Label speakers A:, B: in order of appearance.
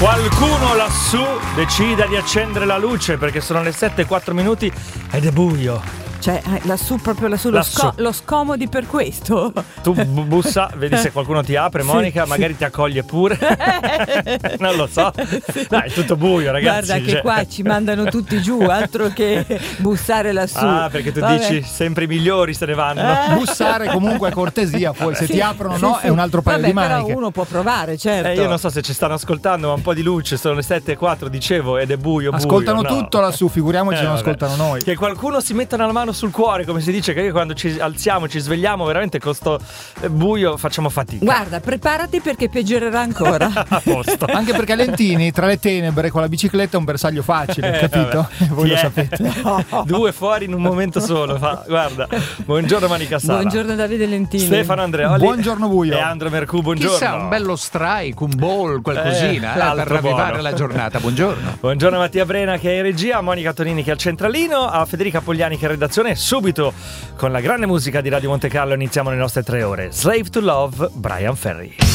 A: Qualcuno lassù decida di accendere la luce perché sono le 7:04 ed è buio.
B: Cioè, lassù, proprio lassù. Lo scomodi per questo.
A: Tu bussa, vedi se qualcuno ti apre, Monica, sì, magari ti accoglie pure. Non lo so. Dai, è tutto buio, ragazzi.
B: Guarda che qua ci mandano tutti giù, altro che bussare lassù.
A: Ah, perché tu dici sempre i migliori se ne vanno.
C: Bussare comunque è cortesia, poi se ti aprono no, è un altro paio di maniche.
B: Però uno può provare, certo.
A: Io non so se ci stanno ascoltando, ma un po' di luce, sono le 7:04, dicevo, ed è buio.
C: Ascoltano
A: buio,
C: tutto lassù, figuriamoci se non ascoltano noi.
A: Che qualcuno si metta la mano sul cuore, come si dice, che io quando ci alziamo, ci svegliamo veramente con sto buio facciamo fatica.
B: Guarda, preparati perché peggiorerà ancora.
A: A posto.
C: Anche perché Lentini tra le tenebre con la bicicletta è un bersaglio facile, capito? Voi lo sapete.
A: Due fuori in un momento solo. Guarda, buongiorno Manica Sala.
B: Buongiorno Davide Lentini.
A: Stefano Andreoli.
C: Buongiorno buio.
A: E Andrea Mercù, buongiorno.
D: Chissà, un bello strike, un ball, qualcosina per ravvivare la giornata. Buongiorno.
A: Buongiorno Mattia Brena che è in regia, a Monica Tonini che è al centralino, a Federica Pogliani che è in redazione. E subito con la grande musica di Radio Monte Carlo iniziamo le nostre 3 ore. Slave to Love, Brian Ferry.